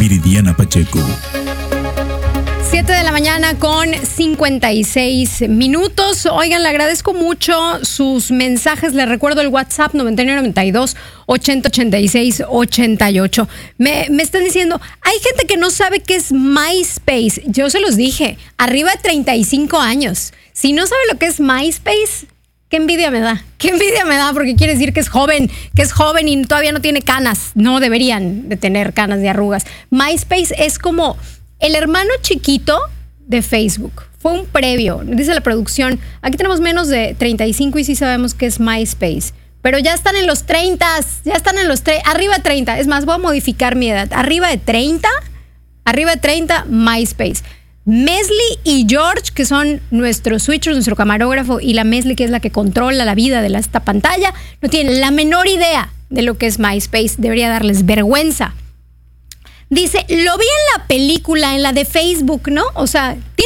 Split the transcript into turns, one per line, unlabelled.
Viridiana Pacheco.
7 de la mañana con 56 minutos. Oigan, le agradezco mucho sus mensajes. Les recuerdo el WhatsApp 9992-8086-88. Me están diciendo, hay gente que no sabe qué es MySpace. Yo se los dije, arriba de 35 años. Si no sabe lo que es MySpace, qué envidia me da. Qué envidia me da porque quiere decir que es joven y todavía no tiene canas. No deberían de tener canas de arrugas. MySpace es como el hermano chiquito de Facebook. Fue un previo, dice la producción. Aquí tenemos menos de 35 y sí sabemos que es MySpace. Pero ya están en los 30, arriba de 30. Es más, voy a modificar mi edad. Arriba de 30, MySpace. Mesli y George, que son nuestros switchers, nuestro camarógrafo, y la Mesli, que es la que controla la vida de esta pantalla, no tienen la menor idea de lo que es MySpace. Debería darles vergüenza. Dice, lo vi en la película, en la de Facebook, ¿no? O sea,